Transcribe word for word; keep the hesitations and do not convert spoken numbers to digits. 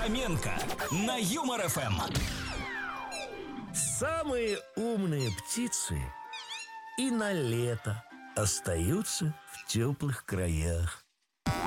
Фоменко на Юмор ФМ. Самые умные птицы и на лето остаются в теплых краях.